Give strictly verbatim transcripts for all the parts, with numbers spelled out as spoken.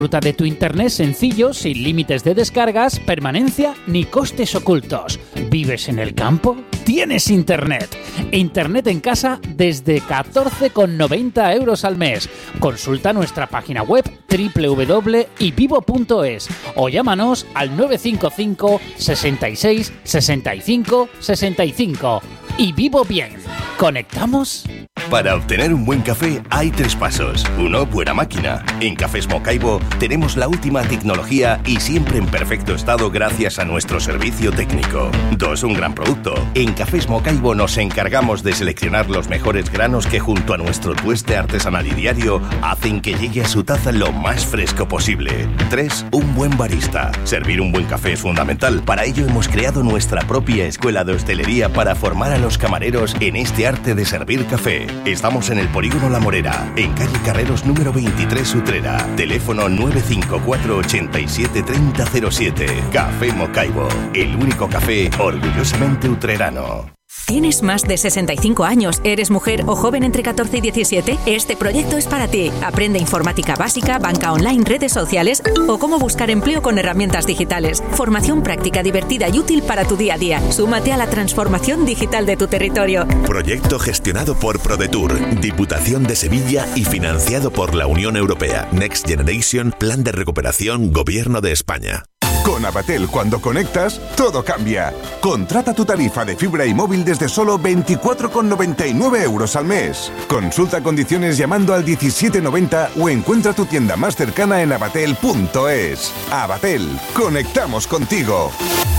Disfruta de tu internet sencillo, sin límites de descargas, permanencia ni costes ocultos. ¿Vives en el campo? ¡Tienes internet! Internet en casa desde catorce con noventa euros al mes. Consulta nuestra página web doble u doble u doble punto i vivo punto es o llámanos al nueve cinco cinco, sesenta y seis, sesenta y cinco, sesenta y cinco. Y vivo bien. ¿Conectamos? Para obtener un buen café hay tres pasos. Uno, buena máquina. En Cafés Mocaibo tenemos la última tecnología y siempre en perfecto estado gracias a nuestro servicio técnico. Dos, un gran producto. En Cafés Mocaibo nos encargamos de seleccionar los mejores granos que junto a nuestro tueste artesanal y diario hacen que llegue a su taza lo más fresco posible. Tres, un buen barista. Servir un buen café es fundamental. Para ello hemos creado nuestra propia escuela de hostelería para formar a los camareros en este arte de servir café. Estamos en el Polígono La Morera, en calle Carreros número veintitrés, Utrera. Teléfono nueve cinco cuatro, ochenta y siete, treinta cero siete. Café Mocaibo, el único café orgullosamente utrerano. ¿Tienes más de sesenta y cinco años, eres mujer o joven entre catorce y diecisiete? Este proyecto es para ti. Aprende informática básica, banca online, redes sociales o cómo buscar empleo con herramientas digitales. Formación práctica, divertida y útil para tu día a día. Súmate a la transformación digital de tu territorio. Proyecto gestionado por ProDetour, Diputación de Sevilla y financiado por la Unión Europea. Next Generation, Plan de Recuperación, Gobierno de España. Con Avatel, cuando conectas, todo cambia. Contrata tu tarifa de fibra y móvil desde solo veinticuatro con noventa y nueve euros al mes. Consulta condiciones llamando al diecisiete noventa o encuentra tu tienda más cercana en avatel punto es. Avatel, conectamos contigo.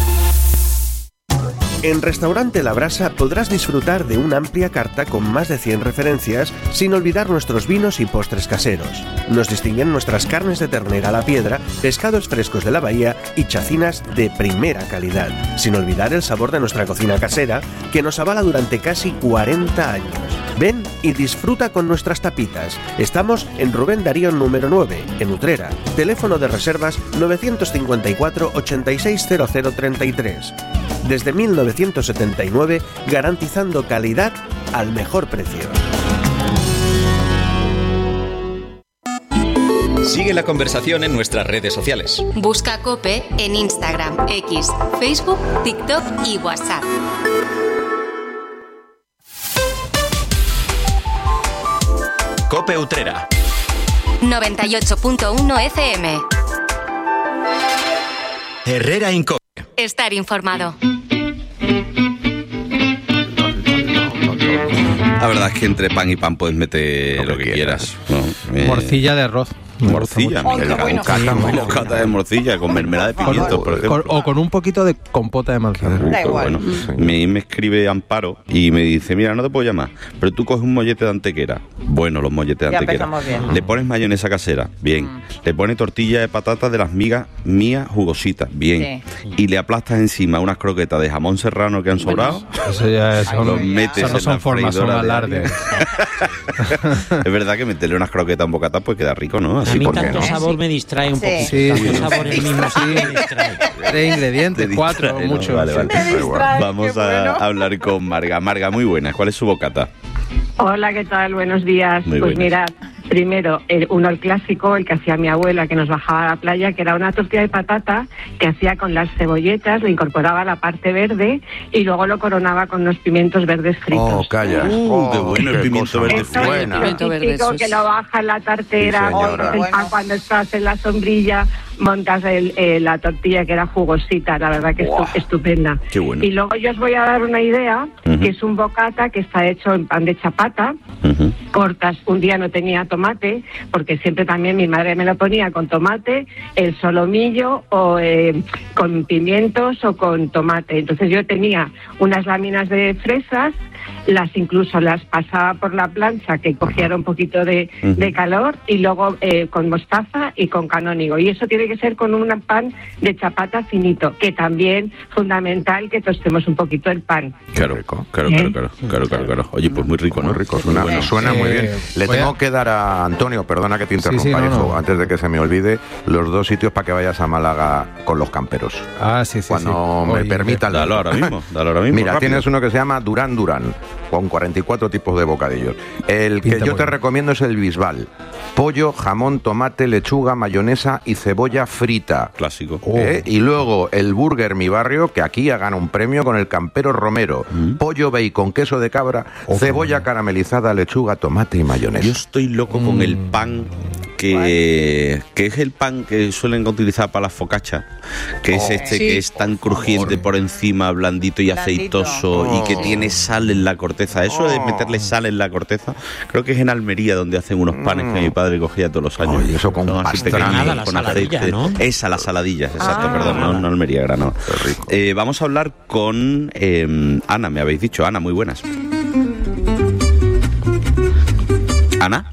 En Restaurante La Brasa podrás disfrutar de una amplia carta con más de cien referencias, sin olvidar nuestros vinos y postres caseros. Nos distinguen nuestras carnes de ternera a la piedra, pescados frescos de la bahía y chacinas de primera calidad, sin olvidar el sabor de nuestra cocina casera, que nos avala durante casi cuarenta años. Ven y disfruta con nuestras tapitas. Estamos en Rubén Darío número nueve, en Utrera. Teléfono de reservas nueve cinco cuatro, ochenta y seis, cero cero treinta y tres. Desde mil novecientos setenta y nueve, garantizando calidad al mejor precio. Sigue la conversación en nuestras redes sociales. Busca COPE en Instagram, X, Facebook, TikTok y WhatsApp. COPE Utrera. noventa y ocho punto uno F M. Herrera Incope. Estar informado. La verdad es que entre pan y pan puedes meter lo que, lo que quieras, quieras ¿no? eh, Morcilla de arroz. Morcilla, oh, mira, bueno. cata, bocata de morcilla con mermelada de pimientos, por ejemplo. Con, o con un poquito de compota de manzana. Uh, da igual. Bueno. Me, me escribe Amparo y me dice, mira, no te puedo llamar, pero tú coges un mollete de antequera. Bueno, los molletes de antequera. Le pones mayonesa casera, bien. Mm. Le pones tortilla de patata de las migas mías jugositas, bien. Sí. Y le aplastas encima unas croquetas de jamón serrano que han sobrado. Bueno, eso ya es, los metes eso no son formas, son alardes. Es verdad que meterle unas croquetas en bocata pues queda rico, ¿no? Así a mí porque tanto no. sabor me distrae un sí. poquito. Sí. Tanto sabor en el mismo sitio me distrae. Tres ingredientes, cuatro, no, mucho. Vale, vale. Distrae, vamos a bueno. hablar con Marga. Marga, muy buena. ¿Cuál es su bocata? Hola, ¿qué tal? Buenos días. Muy pues buenas. mirad, primero, el, uno el clásico, el que hacía mi abuela, que nos bajaba a la playa, que era una tortilla de patata que hacía con las cebolletas, le incorporaba la parte verde y luego lo coronaba con unos pimientos verdes fritos. Oh, calla. Uh, oh, qué bueno el pimiento verde frito. Buena. Es típico que lo baja en la tartera, sí, montas el pan cuando estás en la sombrilla, montas el, eh, la tortilla que era jugosita, la verdad que wow. es estupenda. Qué bueno. Y luego yo os voy a dar una idea, uh-huh. que es un bocata que está hecho en pan de chapata, uh-huh. cortas, un día no tenía tomate, porque siempre también mi madre me lo ponía con tomate, el solomillo o eh, con pimientos o con tomate. Entonces yo tenía unas láminas de fresas, las incluso las pasaba por la plancha que cogiera un poquito de, uh-huh. de calor y luego eh, con mostaza y con canónigo. Y eso tiene que ser con un pan de chapata finito, que también fundamental que tostemos un poquito el pan. Claro, claro, ¿Eh? claro, claro, claro, claro, claro. Oye, pues muy rico, ¿no? Muy rico, suena, bueno. suena muy bien. Le tengo a... que dar a Antonio, perdona que te interrumpa, sí, sí, no, hijo, no. antes de que se me olvide, los dos sitios para que vayas a Málaga con los camperos. Ah, sí, sí. Cuando sí. me Oye, permitan. Dalo ahora mismo, dalo ahora mismo. Mira, rápido. Tienes uno que se llama Durán Durán. con cuarenta y cuatro tipos de bocadillos. El que yo te recomiendo es el Bisbal. Pollo, jamón, tomate, lechuga, mayonesa y cebolla frita. Clásico. ¿Eh? Y luego el Burger Mi Barrio, que aquí ha ganado un premio con el Campero Romero. Mm. Pollo, bacon, queso de cabra, oh, cebolla oh. caramelizada, lechuga, tomate y mayonesa. Yo estoy loco mm. con el pan que, que es el pan que suelen utilizar para las focaccias, que oh. es este sí. que es tan crujiente por encima, blandito y blandito. aceitoso oh. y que tiene sal en la corteza. Eso oh. de meterle sal en la corteza, creo que es en Almería donde hacen unos panes mm. que mi padre cogía todos los años. Oh, eso con pastrana, con aceite. ¿No? Esa, las saladillas, exacto, ah. perdón, no, no Almería, Granada. Eh, vamos a hablar con eh, Ana, me habéis dicho. Ana, muy buenas. Ana.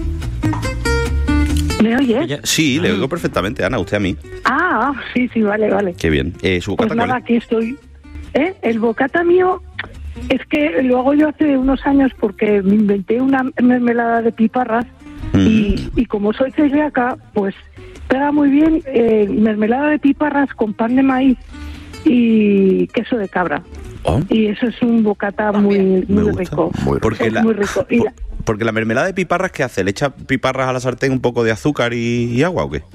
¿Me oyes? Sí, le oigo perfectamente, Ana, usted a mí. Ah, sí, sí, vale, vale. Qué bien. Eh, ¿su bocata pues nada, cuál es? aquí estoy. ¿Eh? El bocata mío es que lo hago yo hace unos años porque me inventé una mermelada de piparras mm. y, y como soy celíaca, pues pega muy bien eh, mermelada de piparras con pan de maíz y queso de cabra. Oh. Y eso es un bocata muy, muy rico. Muy, porque es la, muy rico. Y la, porque la mermelada de piparras, ¿qué hace? ¿Le echa piparras a la sartén, un poco de azúcar y, y agua o qué?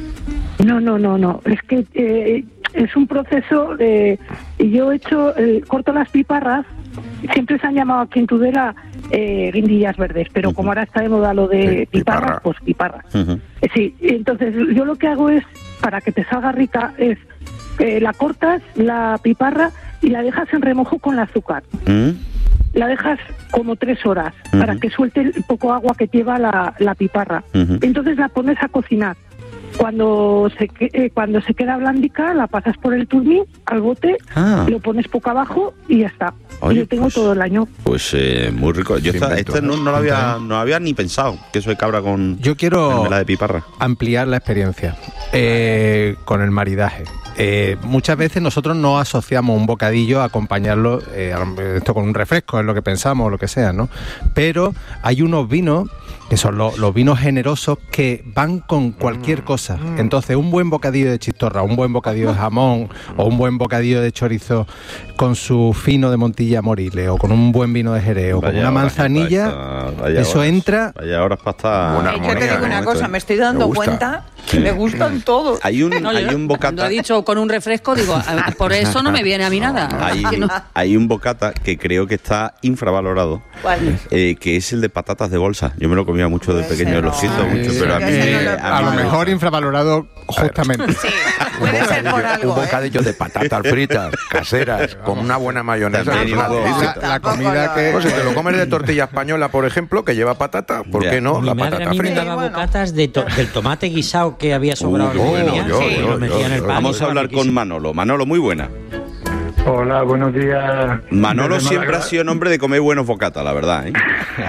No, no, no, no. Es que eh, es un proceso de... Yo he hecho, eh, corto las piparras, siempre se han llamado aquí en Tudela eh, guindillas verdes, pero uh-huh. como ahora está de moda lo de sí, piparras, piparra. pues piparras. Uh-huh. Eh, sí, entonces yo lo que hago es, para que te salga rica, es eh, la cortas, la piparra, y la dejas en remojo con el azúcar. Uh-huh. La dejas como tres horas uh-huh. para que suelte el poco agua que lleva la, la piparra. Uh-huh. Entonces la pones a cocinar. Cuando se eh, cuando se queda blandica, la pasas por el turmín al bote, ah. lo pones poco abajo y ya está. Oye, y lo tengo pues, todo el año. Pues eh, muy rico. Yo esta, este no, no lo había no había ni pensado, queso de cabra con Yo quiero de piparra. ampliar la experiencia eh, con el maridaje. Eh, muchas veces nosotros no asociamos un bocadillo a acompañarlo, eh, esto con un refresco, es lo que pensamos, o lo que sea, ¿no? Pero hay unos vinos, que son los, los vinos generosos, que van con cualquier cosa. Entonces, un buen bocadillo de chistorra, un buen bocadillo de jamón, o un buen bocadillo de chorizo con su fino de Montilla Moriles, o con un buen vino de Jerez, o con una manzanilla, esta, vaya eso horas, entra... Vaya horas para estar... Una armonía, yo te digo una cosa, me estoy dando me cuenta que me gustan todos. Hay un, no, hay un bocata... Cuando he dicho con un refresco, digo, por eso no me viene a mí nada. Hay, no. hay un bocata que creo que está infravalorado, ¿cuál? Eh, que es el de patatas de bolsa. Yo me lo comía mucho de pequeño, no. lo siento Ay, mucho, sí, pero a mí... A, a, a lo mejor no. infravalorado justamente. Sí, puede ser por algo, un bocadillo ¿eh? de patatas fritas, caseras, con una buena mayonesa. La, la comida que... Pues si te lo comes de tortilla española, por ejemplo, que lleva patata, ¿por qué no? Mi la madre patata a mí frita. me daba bueno. bocatas de to- del tomate guisado que había sobrado. Uh, bueno, yo, sí. yo, yo, yo. Vamos a hablar con Manolo. Manolo, muy buena. Hola, buenos días. Manolo siempre ha sido nombre de comer buenos bocatas, la verdad, ¿eh?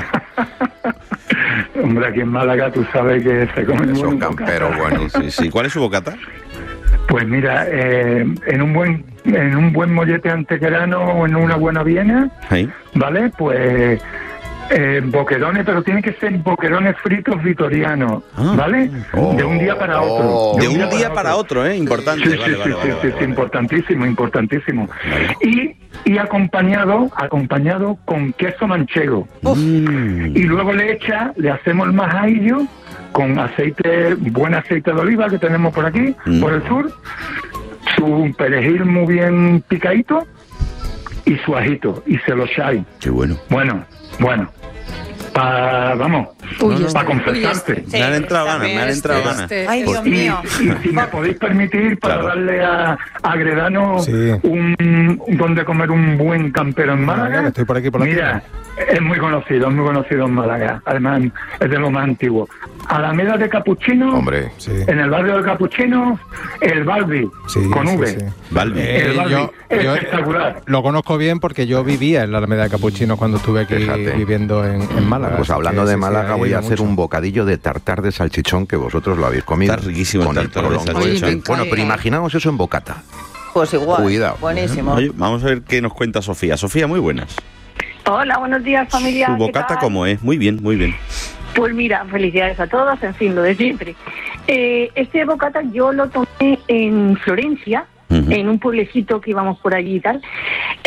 Hombre, aquí en Málaga tú sabes que se comen Son camperos buenos, sí, sí. ¿Cuál es su bocata? Pues mira, eh, en un buen en un buen mollete antequerano o en una buena viena, ¿sí? ¿Vale? Pues eh, boquerones, pero tienen que ser boquerones fritos vitorianos, ah. ¿vale? Oh. De un día para otro. Oh. De, de un día, día para, para otro, ¿eh? Importante. Sí, vale, sí, vale, sí, vale, sí, vale, sí, vale, sí, vale. importantísimo, importantísimo. Vale. Y y acompañado acompañado con queso manchego. Mm. Y luego le echa, le hacemos el majadillo con aceite, buen aceite de oliva que tenemos por aquí, mm. por el sur, su perejil muy bien picadito y su ajito, y se lo echáis. Qué bueno. Bueno, bueno. Pa, vamos, para confesarte. Me han entrado ganas, me han entrado ganas. Ay, Dios mío. Y, y si me podéis permitir, para claro. darle a, a Gredano sí. un donde comer un buen campero en Málaga. Estoy por aquí, por aquí. Mira, es muy conocido, es muy conocido en Málaga. Además, es de lo más antiguo. Alameda de Capuchino, hombre, sí. en el barrio de Capuchino, el Balbi, sí, con V. Sí, sí. Balbi. Eh, el Balbi, yo, espectacular. Yo lo conozco bien porque yo vivía en la Alameda de Capuchino cuando estuve aquí Fíjate. viviendo en, en Málaga. Pues hablando de Málaga, voy a hacer mucho. un bocadillo de tartar de salchichón que vosotros lo habéis comido. Está riquísimo con el tartar de salchichón. Bueno, pero imaginaos eso en bocata. Pues igual. Cuidado. Buenísimo. Oye, vamos a ver qué nos cuenta Sofía. Sofía, muy buenas. Hola, buenos días, familia. ¿Su bocata cómo es? Muy bien, muy bien. Pues mira, felicidades a todos, en fin, lo de siempre. Eh, este bocata yo lo tomé en Florencia, uh-huh. en un pueblecito que íbamos por allí y tal. Es,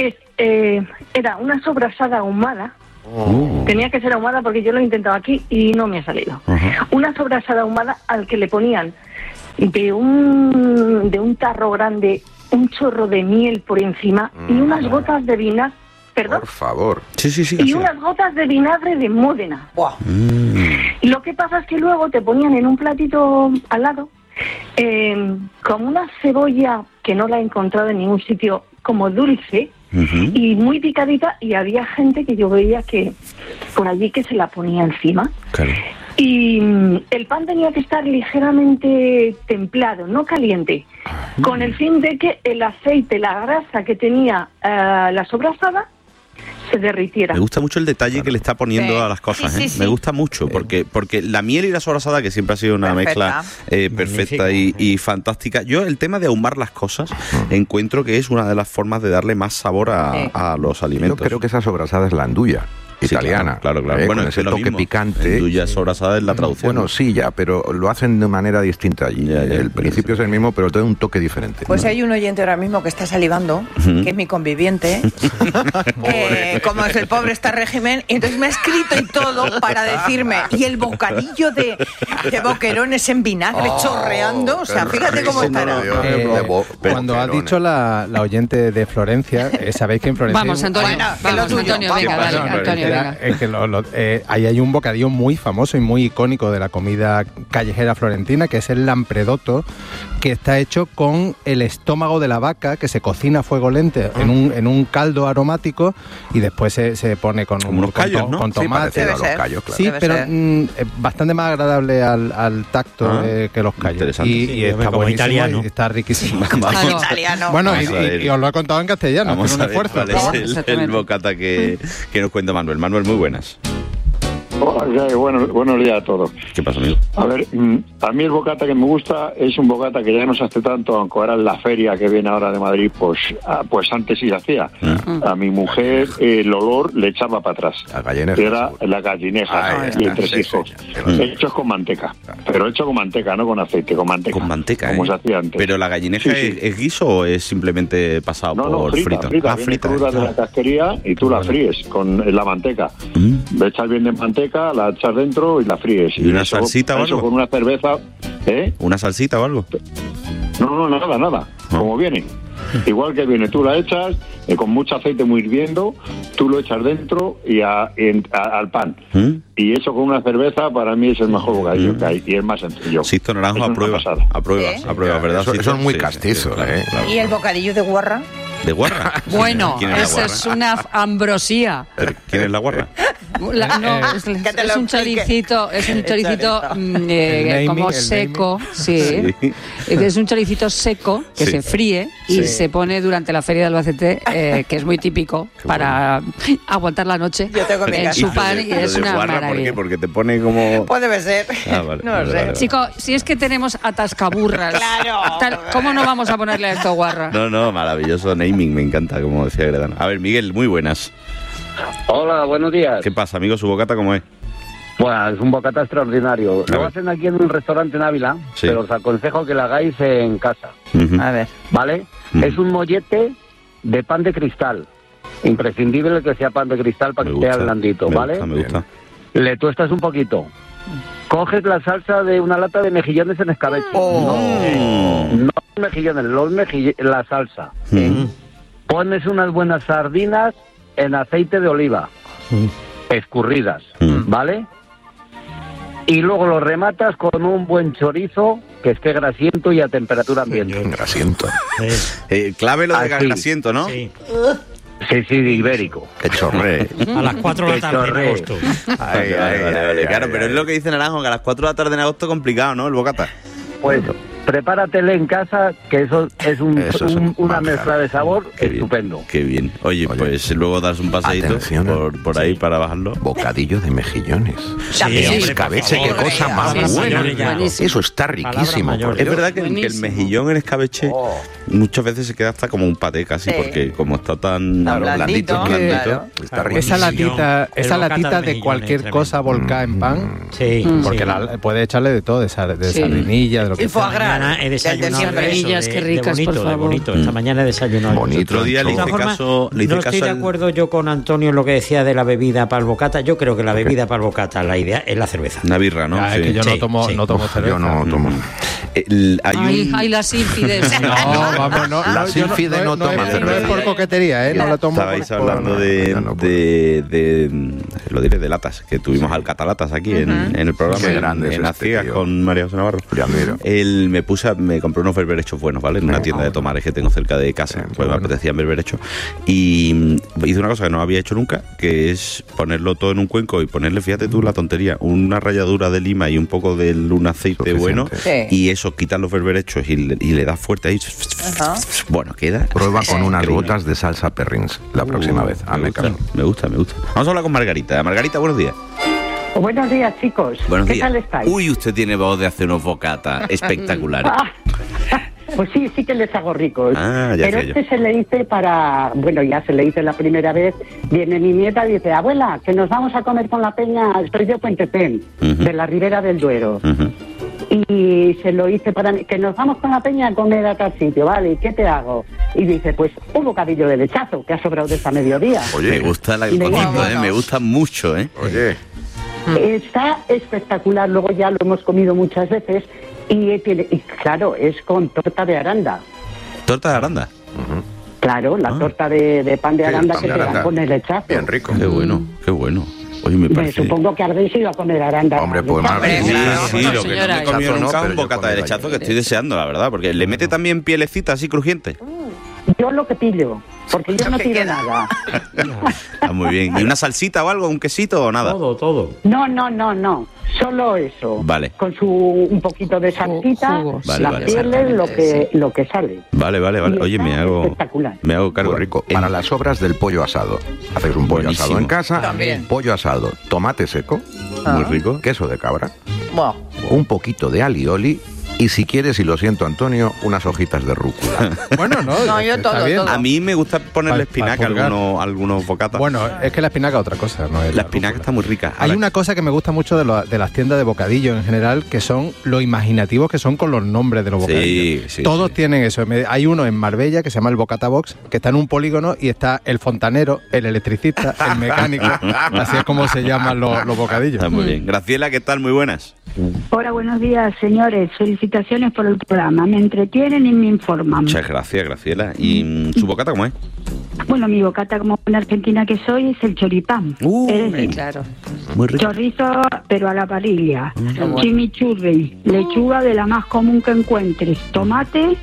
eh, era una sobrasada ahumada. Oh. Tenía que ser ahumada porque yo lo he intentado aquí y no me ha salido. Ajá. Una sobrasada ahumada al que le ponían de un de un tarro grande un chorro de miel por encima y unas gotas de vinagre. ¿Perdón? Por favor. Sí, sí, sí. Y sí. unas gotas de vinagre de Módena. Mm. Y lo que pasa es que luego te ponían en un platito al lado eh, como una cebolla que no la he encontrado en ningún sitio, como dulce. Uh-huh. Y muy picadita, y había gente que yo veía que por allí que se la ponía encima. Claro. Y mm, el pan tenía que estar ligeramente templado, no caliente, uh-huh. con el fin de que el aceite, la grasa que tenía uh, la sobrasada se derritiera. Me gusta mucho el detalle claro. que le está poniendo sí. a las cosas, sí, sí, ¿eh? sí. Me gusta mucho, porque porque la miel y la sobrasada, que siempre ha sido una perfecta. mezcla eh, perfecta y, y fantástica. Yo el tema de ahumar las cosas encuentro que es una de las formas de darle más sabor a, sí. a los alimentos. Yo creo que esa sobrasada es la anduya. Sí, italiana, claro, claro. ¿eh? Bueno, con es ese lo toque mismo. picante. Tuya sobrasada es la traducción. Bueno, sí, ya, pero lo hacen de manera distinta allí. Ya, ya, el principio sí. es el mismo, pero tiene un toque diferente. Pues ¿no? Hay un oyente ahora mismo que está salivando, uh-huh. que es mi conviviente, eh, como es el pobre está régimen, y entonces me ha escrito y todo para decirme, y el bocadillo de, de boquerones en vinagre oh, chorreando, o sea, fíjate cómo estará. Eh, cuando has dicho la, la oyente de Florencia, eh, sabéis que en Florencia... Vamos, Antonio, bueno, vamos, Antonio, venga, dale, Antonio, venga. Es que lo, lo, eh, ahí hay un bocadillo muy famoso y muy icónico de la comida callejera florentina, que es el lampredotto, que está hecho con el estómago de la vaca, que se cocina a fuego lento en un, en un caldo aromático y después se, se pone con, un, unos con, callos, to, ¿no? con tomate. Sí, los callos, claro. Sí, pero mm, bastante más agradable al, al tacto ah, eh, que los callos. Y, sí, y está buenísimo italiano. Y está riquísimo. Claro. Italiano. Bueno, y, y, y os lo he contado en castellano, Vamos que es un esfuerzo. ¿Cuál es el, el bocata que, que nos cuenta Manuel? Manuel, muy buenas. Okay, bueno, buenos días a todos. ¿Qué pasa, amigo? A ver, a mí el bocata que me gusta es un bocata que ya no se hace tanto, aunque ahora en la feria que viene ahora de Madrid, pues pues antes sí se hacía. ¿Mm? A mi mujer el olor le echaba para atrás. La gallineja. Era la gallineja ah, y entre hijos. Sí, hechos con manteca, pero hecho con manteca, no con aceite, con manteca. Con manteca, como ¿eh? se hacía antes. Pero la gallineja sí, sí. ¿Es, es guiso o es simplemente pasado no, por no, frita, frito? Frita, ah, frita. cruda de la casquería y tú la fríes con la manteca. ¿Mm? Le echas bien de manteca, la echas dentro y la fríes. ¿Y, y una eso, salsita o eso algo? Con una cerveza, ¿eh? ¿Una salsita o algo? No, no, nada, nada. No. Como viene. Igual que viene, tú la echas eh, con mucho aceite muy hirviendo, tú lo echas dentro y a, en, a, al pan. ¿Mm? Y eso con una cerveza para mí es el mejor bocadillo ¿Mm? que hay y es más sencillo. Sisto Naranjo a prueba, a prueba, ¿Eh? a prueba, ¿verdad? Eso, eso es muy castizo, sí, sí, ¿eh? Claro. ¿Y el bocadillo de guarra? ¿De guarra? Bueno, ¿Quién es eso es una ambrosía. ¿Quién es la guarra? La, no, es, es un choricito, es un choricito eh, como seco, sí. sí. Es un choricito seco que sí. se fríe y sí. se pone durante la feria de Albacete, eh, que es muy típico qué para bueno. aguantar la noche. Yo tengo mi en su pan y es una guarra, maravilla. ¿por qué? Porque te pone como... Pues debe ser. Ah, vale, no vale, sé. Vale, vale. Chico, si es que tenemos atascaburras, claro, tal, ¿cómo no vamos a ponerle a esto guarra? No, no, maravilloso naming, me encanta, como decía Gredana. A ver, Miguel, muy buenas. Hola, buenos días. ¿Qué pasa, amigo? ¿Su bocata cómo es? Pues es un bocata extraordinario. Lo hacen aquí en un restaurante en Ávila, sí. pero os aconsejo que lo hagáis en casa. Uh-huh. A ver. ¿Vale? Uh-huh. Es un mollete de pan de cristal. Imprescindible que sea pan de cristal para me que gusta, esté blandito, me ¿vale? Gusta, me gusta. Le tuestas un poquito. Coges la salsa de una lata de mejillones en escabeche. Oh. No, no mejillones, los mejill- la salsa. Uh-huh. Pones unas buenas sardinas en aceite de oliva, uh-huh. escurridas, uh-huh. ¿vale? Y luego lo rematas con un buen chorizo que esté grasiento y a temperatura ambiente. Grasiento. Eh, clave lo de Así. grasiento, ¿no? Sí. Sí, sí, de ibérico. Que chorré. A las cuatro de la tarde en agosto. Ay, ay, ay, vale, vale. Claro, pero es lo que dice Naranjo, que a las cuatro de la tarde en agosto es complicado, ¿no? El bocata. Pues prepáratele en casa, que eso es, un, eso es un, un una manjar. mezcla de sabor Qué estupendo. Bien, qué bien. Oye, Oye, pues luego das un paseíto atención, por, por ahí sí. para bajarlo. Bocadillo de mejillones. Sí, sí, hombre, escabeche, qué favor, cosa más sí, buena. sí, eso está riquísimo. Es verdad que, que el mejillón en escabeche oh. muchas veces se queda hasta como un paté casi, sí. porque como está tan no, blandito, blandito, blandito claro. está esa latita, esa latita de cualquier cosa volcada en pan, sí, porque sí. la, puede echarle de todo, de, sar, de sí. sardinilla, de lo que y sea. foie gras. mañana he desayunado siempre. eso, Semillas, de, qué ricas, de bonito, por de favor. bonito. Esta mañana he desayunado. Bonito. Otro día le De hice todas formas, caso, le hice no estoy caso de al- acuerdo yo con Antonio en lo que decía de la bebida para el bocata. Yo creo que la bebida para el bocata, la idea es la cerveza. Una birra, ¿no? Ah, es Sí. que yo no Sí, tomo, sí. no tomo cerveza. Yo no tomo. El- hay Ay, un- ay, las ínfides. No, vamos, no. La no, yo sínfide no es- toma es- cerveza. No es por coquetería, ¿eh? No la tomo. Estabais por- hablando por- de, ya no puedo. de, de, lo diré, de latas, que tuvimos al catalatas aquí en, en el programa, Qué en, grande es en las este ciegas tío. con María José Navarro. Le admiro. Él me puse, a- me compré unos berberechos buenos, ¿vale? En una tienda de tomares que tengo cerca de casa, Bien, pues me bueno. apetecían berberechos. Y mm, hice una cosa que no había hecho nunca, que es ponerlo todo en un cuenco y ponerle, fíjate tú la tontería, una ralladura de lima y un poco de un aceite Suficiente. bueno, Sí. y eso, quitas los berberechos y le, y le das fuerte ahí. Ajá. Bueno, queda. Prueba con unas increíble. gotas de salsa perrins la próxima Uh, vez. Me Hazme gusta, caso. me gusta, me gusta. Vamos a hablar con Margarita. Margarita, buenos días. Buenos días, chicos. Buenos ¿Qué días. tal estáis? Uy, usted tiene voz de hacer unos bocatas espectaculares. Ah, pues sí, sí que les hago ricos. Ah, ya Pero sé yo. este se le hice para... Bueno, ya se le hice la primera vez. Viene mi nieta y dice, abuela, que nos vamos a comer con la peña. Estoy de Puentepén, Ujú. de la Ribera del Duero. Ujú. Y se lo hice para mí, que nos vamos con la peña a comer a tal sitio, ¿vale? ¿Y qué te hago? Y dice, pues un bocadillo de lechazo, que ha sobrado de esta mediodía. Me gusta la- el Venga, poquito, ¿eh? vámonos. Me gusta mucho, ¿eh? Oye, Está espectacular, luego ya lo hemos comido muchas veces y, tiene, y claro, es con torta de aranda. Torta de aranda. Claro, la Ah. torta de, de pan de Sí, el aranda pan que de te dan aranda. con el lechazo. bien rico. Qué bueno, qué bueno. Oye, me Me parece... supongo que habréis ido a comer aranda. Hombre, pues Lechazo. más bien. Sí, Claro, sí, bueno, lo que no señora, me he comido lechazo no, nunca pero un yo bocata con de el lechazo que baño. estoy deseando, la verdad, porque le mete también pielecita así crujiente. Yo lo que pillo, porque yo no que tiro queda. nada. Está muy bien. ¿Y una salsita o algo, un quesito o nada? Todo, todo. No, no, no, no. Solo eso. Vale. Con su un poquito de salsita, Jugo, Vale, las vale. pieles, lo que, lo que sale. Vale, vale, vale. Y Oye, está me hago... espectacular. Me hago cargo. Muy rico. En- Para las sobras del pollo asado. Hacéis un pollo Buenísimo. asado en casa. También. Pollo asado, tomate seco, Muy rico. queso de cabra, Buah. un poquito de alioli y si quieres, y lo siento Antonio, unas hojitas de rúcula. Bueno, no. No, yo está todo, bien. todo. A mí me gusta ponerle Pa- pa espinaca a purgar. algunos, algunos bocatas. Bueno, es que la espinaca es otra cosa, ¿no? Es la espinaca rúcula. está muy rica. Hay Ahora- una cosa que me gusta mucho de, lo- de las tiendas de bocadillo en general, que son lo imaginativos que son con los nombres de los Sí, bocadillos. sí, Todos sí. tienen eso. Me- Hay uno en Marbella que se llama el Bocata Box, que está en un polígono y está el fontanero, el electricista, el mecánico. Así es como se llaman los, los bocadillos. Está muy bien. Graciela, ¿qué tal? Muy buenas. Hola, buenos días, señores. Felicitaciones por el programa. Me entretienen y me informan. Muchas gracias, Graciela. ¿Y mm, su bocata cómo es? Bueno, mi bocata, como buena argentina que soy, es el choripán. Uh, es decir, Claro. Muy rico. chorizo, pero a la parrilla. Mm. Chimichurri, lechuga de la más común que encuentres, tomate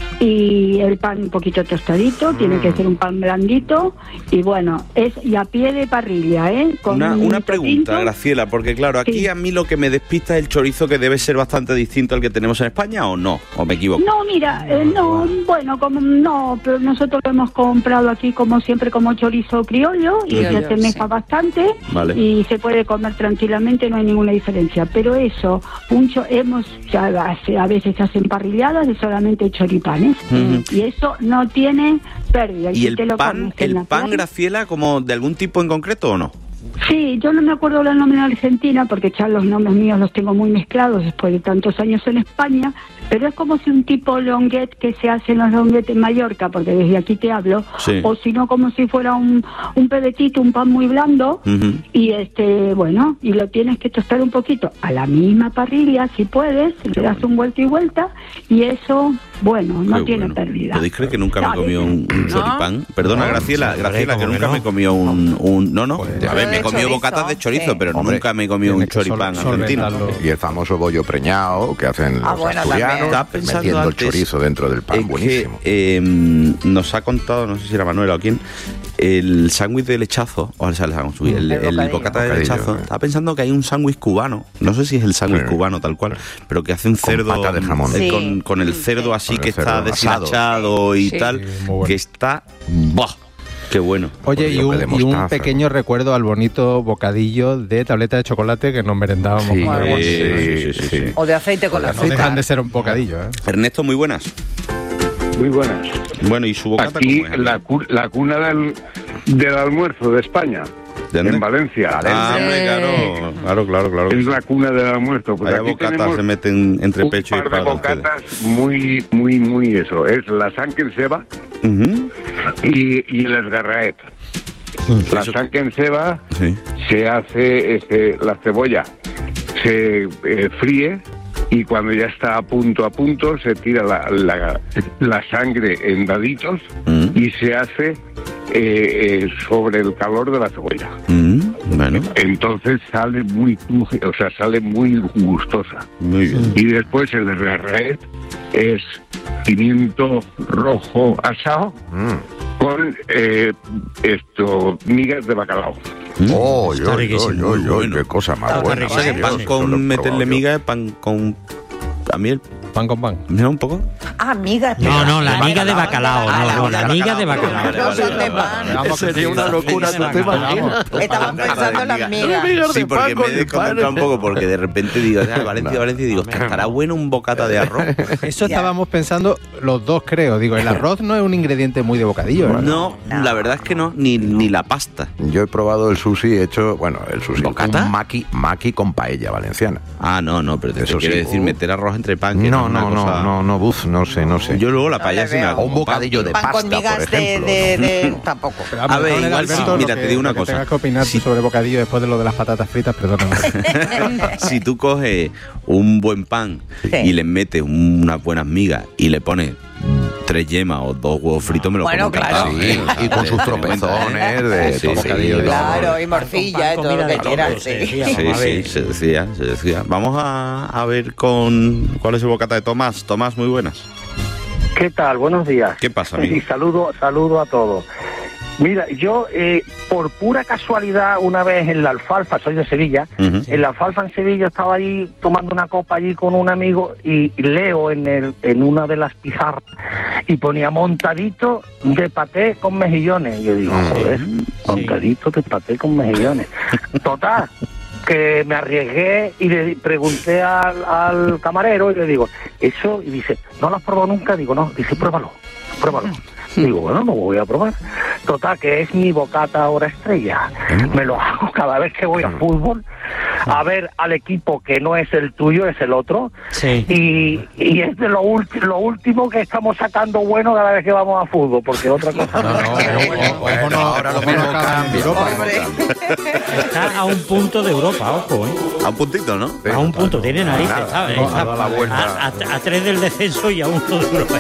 y el pan un poquito tostadito, tiene que ser un pan blandito y bueno, es y a pie de parrilla, ¿eh? Con Una, un una vinito pregunta, tinto. Graciela, porque claro, aquí Sí. a mí lo que me despista es el chorizo, que debe ser bastante distinto al que tenemos en España, ¿o no? ¿O me equivoco? No, mira, eh, no, bueno, como no, pero nosotros lo hemos comprado aquí como siempre como chorizo criollo y Criollo, se asemeja sí. bastante Vale. y se puede comer tranquilamente, no hay ninguna diferencia. Pero eso, un cho- hemos ya hace- a veces se hacen parrilladas de solamente choripanes Ujú. y eso no tiene pérdida. ¿Y si el te lo pan, comes en el la pan, playa- Graciela, como de algún tipo en concreto o no? Sí, yo no me acuerdo el nombre en Argentina porque ya los nombres míos los tengo muy mezclados después de tantos años en España, pero es como si un tipo longuet que se hace en los longuetes en Mallorca, porque desde aquí te hablo, Sí. o si no como si fuera un, un pedetito, un pan muy blando, Ujú. y este, bueno, y lo tienes que tostar un poquito a la misma parrilla, si puedes, le das un vuelta y vuelta, y eso, bueno, no Qué tiene bueno. pérdida. ¿Podéis creer que nunca me he No, comido un, un no. choripán? Perdona, No, Graciela, hombre, Graciela, que ¿cómo que nunca no? me he comido un... un- no, no. Pues, a ver, me he de comido chorizo, bocatas de chorizo, sí. pero Hombre, nunca me he comido un tienes que sol- choripán argentino. solventarlo. Y el famoso bollo preñado que hacen Ah, los bueno, asturianos, también. Estaba pensando metiendo el antes chorizo dentro del pan, Es buenísimo. que eh, nos ha contado, no sé si era Manuela o quién, el sándwich de lechazo, o sea, el, sándwich, el, El el bocadillo. bocata de Bocadillo, lechazo. eh. Estaba pensando que hay un sándwich cubano, no sé si es el sándwich Sí. cubano tal cual, pero que hace un Con cerdo pata de jamón. eh, Sí. con, con el cerdo así Con que el cerdo está asado. deshilachado y Sí. tal, Sí, muy bueno. que está ¡buah! Qué bueno. Oye, y Pollo un, de y un mostaza. pequeño recuerdo al bonito bocadillo de tableta de chocolate que nos merendábamos. Sí, con Bueno, algo. sí, sí, sí, sí, sí. O de aceite con No azúcar. dejan de ser un bocadillo, ¿eh? Ernesto, muy buenas. Muy buenas. Bueno, ¿y su bocata Aquí cómo es? la, cu- la cuna del, del almuerzo de España. En Valencia. Ah, hombre, claro, claro, claro, claro. Es la cuna del almuerzo. Pues Allá bocatas se meten entre un pecho y par de espalda. bocatas muy, muy, muy eso. Es la sanquenseba Uh-huh. y, y el esgarraet. La sanquenseba Sí. se hace este, la cebolla, se eh, fríe y cuando ya está a punto a punto se tira la, la, la sangre en daditos y se hace eh, eh, sobre el calor de la cebolla. Mm, bueno. Entonces sale muy, o sea, sale muy gustosa. Muy bien. Y después el esgarraet es pimiento rojo asado con eh, esto migas de bacalao. Oh, Está yo, yo, riquísimo, yo, muy yo, bueno. qué cosa más Está buena. riquísimo. Dios, Pan eso lo he con meterle probado yo. miga, pan con... A mí el... Pan con pan. ¿Me da un poco? Ah, migas. No, no, la miga de bacalao, Ah, no, no, la miga de Vale, bacalao. de pan. Sería una locura, ¿tú te imaginas? Estaban pensando en las migas. Sí, porque me he desconcentrado un poco porque de repente digo, ah, Valencia, Valencia, y digo, "Hostia, estará bueno un bocata de arroz". Eso estábamos pensando los dos, creo. Digo, el arroz no es un ingrediente muy de bocadillo, ¿verdad? No, la verdad es que no, ni, ni la pasta. Yo he probado el sushi hecho, bueno, el sushi, ¿Bocata? un maki, maki con paella valenciana. Ah, no, no, pero te Eso quiere sí. decir meter arroz entre pan. Que No, es una no, no, cosa- no, no, buf, no sé, no sé. Yo luego la paella le sí me veo. hago O un con pan. bocadillo de Pan pasta, con migas por de, ejemplo. de, de- tampoco. Pero, A ver, perdón, igual Alberto, sí, lo mira, que- te digo una lo que cosa. tengas que opinar Sí. sobre bocadillo después de lo de las patatas fritas, perdóname. Si tú coges un buen pan Sí. y le metes unas buenas migas y le pones tres yemas o dos huevos fritos, me lo Bueno, como encantado. claro. ¿eh? Sí, y con sus tropezones de Sí, sí, bocadillo. sí. Claro, y morcilla y todo lo que quieras. se Sí. decía, Sí, vamos a sí, ver. se decía, se decía. Vamos a, a ver con cuál es el bocata de Tomás. Tomás, muy buenas. ¿Qué tal? Buenos días. ¿Qué pasa, Y amigo? saludo, saludo a todos. Mira, yo eh, por pura casualidad una vez en la Alfalfa, soy de Sevilla, Ujú. en la Alfalfa en Sevilla estaba allí tomando una copa allí con un amigo y leo en el en una de las pizarras y ponía montadito de paté con mejillones. Y yo digo, joder, montadito de paté con mejillones. Total, que me arriesgué y le pregunté al, al camarero y le digo, eso, y dice, ¿no lo has probado nunca? Digo, no, dice, pruébalo, pruébalo. Digo, bueno, no voy a probar. Total, que es mi bocata ahora estrella. Me lo hago cada vez que voy a fútbol, a ver al equipo que no es el tuyo, es el otro. Sí. Y, y es de lo, ulti- lo último que estamos sacando bueno cada vez que vamos a fútbol, porque otra cosa no. Bueno, ahora lo mismo cambia. Está a un punto de Europa, ojo, ¿eh? A un puntito, ¿no? A un punto, tiene narices, ¿sabes? No, ha dado la vuelta. A, a- a tres del descenso y a uno de Europa.